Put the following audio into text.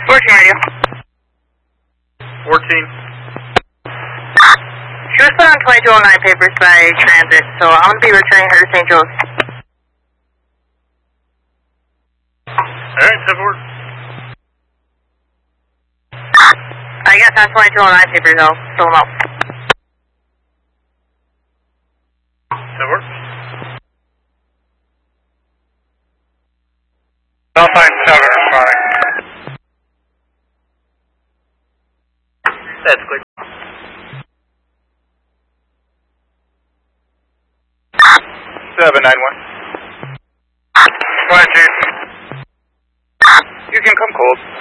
14 radio. 14. She was put on 2209 papers by transit, so I'm going to be returning her to St. Joe's. Alright, 7-4. I guess on 2209 papers, I'll fill them out. 7-4. Alpine 7 responding. That's clear. 791. 22. You can come cold.